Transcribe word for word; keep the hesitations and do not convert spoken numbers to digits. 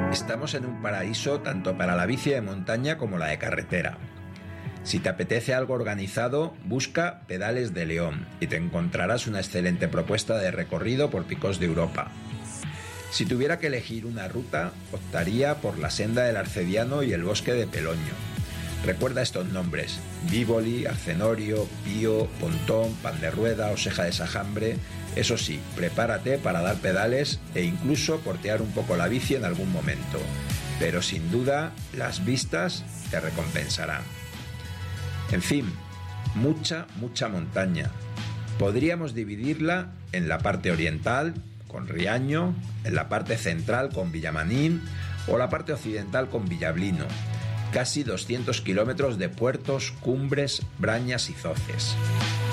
Estamos en un paraíso tanto para la bici de montaña como la de carretera. Si te apetece algo organizado, busca Pedales de León y te encontrarás una excelente propuesta de recorrido por picos de Europa. Si tuviera que elegir una ruta, optaría por la senda del Arcediano y el bosque de Peloño. Recuerda estos nombres: Bívoli, Arcenorio, Pío, Pontón, Pan de Rueda, Oseja de Sajambre. Eso sí, prepárate para dar pedales e incluso portear un poco la bici en algún momento. Pero sin duda, las vistas te recompensarán. En fin, mucha, mucha montaña. Podríamos dividirla en la parte oriental, con Riaño, en la parte central con Villamanín o la parte occidental con Villablino. Casi doscientos kilómetros de puertos, cumbres, brañas y zoces.